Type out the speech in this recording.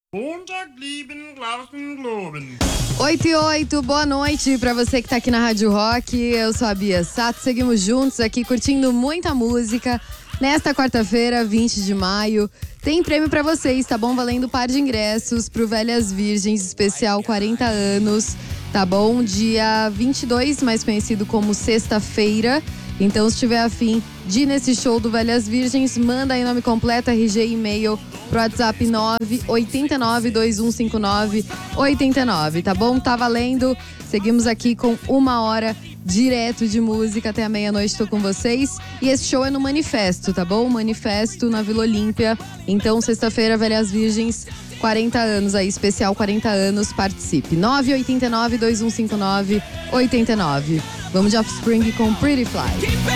Montag lieben, glauben, globen. 8 e 8, boa noite pra você que tá aqui na Rádio Rock. Eu sou a Bia Sato, seguimos juntos aqui curtindo muita música. Nesta quarta-feira, 20 de maio, tem prêmio pra vocês, tá bom? Valendo um par de ingressos pro Velhas Virgens, especial 40 anos, tá bom? Dia 22, mais conhecido como sexta-feira. Então, se tiver afim de ir nesse show do Velhas Virgens, manda aí nome completo, RG e e-mail pro WhatsApp 989-2159-89, tá bom? Tá valendo. Seguimos aqui com 1 hora direto de música até a meia-noite, tô com vocês. E esse show é no Manifesto, tá bom? Manifesto na Vila Olímpia. Então, sexta-feira, Velhas Virgens, 40 anos aí, especial 40 anos, participe. 989-2159-89. Vamos de Offspring com Pretty Fly.